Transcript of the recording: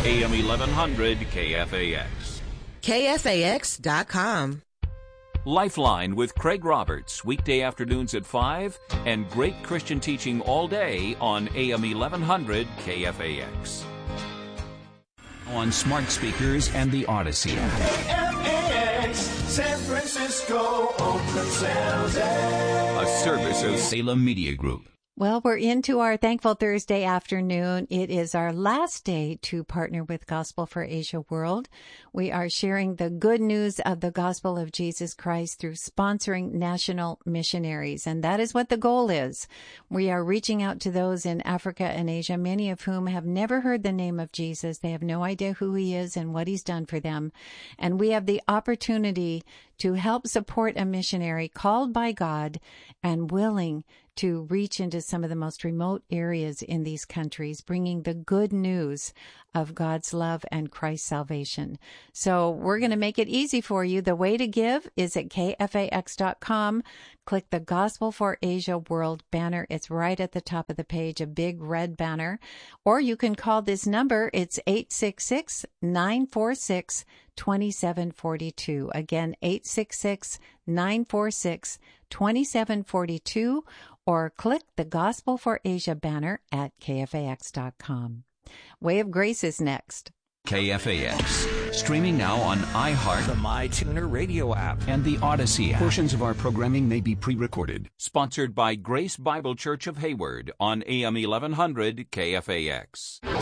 AM 1100 KFAX. KFAX.com. Lifeline with Craig Roberts, weekday afternoons at 5, and great Christian teaching all day on AM 1100 KFAX. On smart speakers and the Odyssey. KFAX, San Francisco, Oakland, San Jose. A service of Salem Media Group. Well, we're into our Thankful Thursday afternoon. It is our last day to partner with Gospel for Asia World. We are sharing the good news of the gospel of Jesus Christ through sponsoring national missionaries. And that is what the goal is. We are reaching out to those in Africa and Asia, many of whom have never heard the name of Jesus. They have no idea who he is and what he's done for them. And we have the opportunity to help support a missionary called by God and willing to reach into some of the most remote areas in these countries, bringing the good news of God's love and Christ's salvation. So we're going to make it easy for you. The way to give is at KFAX.com. Click the Gospel for Asia World banner. It's right at the top of the page, a big red banner. Or you can call this number. It's 866-946-2742. Again, 866-946-2742. Or click the Gospel for Asia banner at KFAX.com. Way of Grace is next. KFAX. Streaming now on iHeart, the MyTuner radio app, and the Odyssey app. Portions of our programming may be pre-recorded. Sponsored by Grace Bible Church of Hayward on AM 1100 KFAX.